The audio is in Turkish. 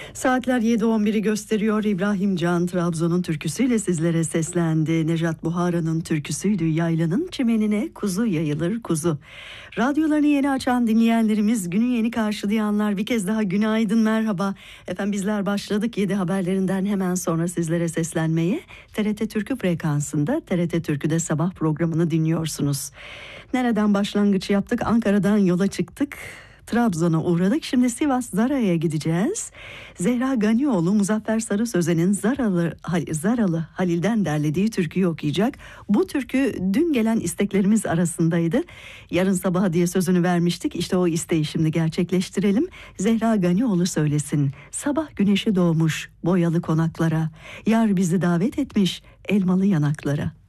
Saatler 7:11'i gösteriyor. İbrahim Can Trabzon'un türküsüyle sizlere seslendi. Nejat Buhara'nın türküsüydü. Yaylanın çimenine kuzu yayılır kuzu. Radyolarını yeni açan dinleyenlerimiz, günü yeni karşılayanlar bir kez daha günaydın, merhaba. Efendim bizler başladık 7 haberlerinden hemen sonra sizlere seslenmeye. TRT Türkü frekansında TRT Türkü'de sabah programını dinliyorsunuz. Nereden başlangıç yaptık? Ankara'dan yola çıktık. Trabzon'a uğradık. Şimdi Sivas Zara'ya gideceğiz. Zehra Ganioğlu Muzaffer Sarı Sözen'in Zaralı Halil'den derlediği türküyü okuyacak. Bu türkü dün gelen isteklerimiz arasındaydı. Yarın sabaha diye sözünü vermiştik. İşte o isteği şimdi gerçekleştirelim. Zehra Ganioğlu söylesin. Sabah güneşi doğmuş boyalı konaklara. Yar bizi davet etmiş elmalı yanaklara.